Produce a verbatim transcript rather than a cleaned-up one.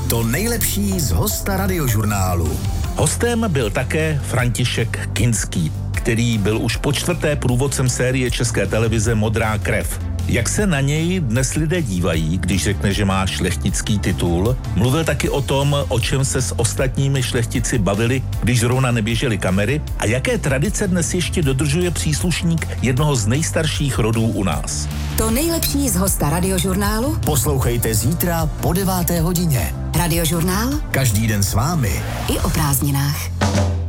To nejlepší z hosta Radiožurnálu. Hostem byl také František Kinský, který byl už po čtvrté průvodcem série České televize Modrá krev. Jak se na něj dnes lidé dívají, když řekne, že má šlechtický titul? Mluvil taky o tom, o čem se s ostatními šlechtici bavili, když zrovna neběžely kamery, a jaké tradice dnes ještě dodržuje příslušník jednoho z nejstarších rodů u nás. To nejlepší z hosta Radiožurnálu Poslouchejte zítra po deváté hodině. Radiožurnál Každý den s vámi i o prázdninách.